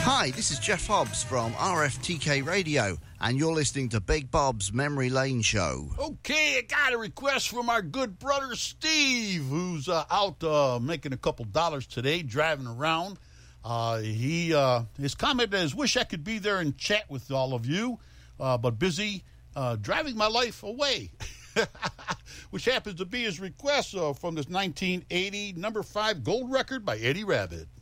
Hi, this is Jeff Hobbs from RFTK Radio, and you're listening to Big Bob's Memory Lane Show. Okay, I got a request from our good brother Steve, who's out making a couple dollars today, driving around. His comment is, wish I could be there and chat with all of you, but busy driving my life away. Which happens to be his request from this 1980 number 5 gold record by Eddie Rabbitt.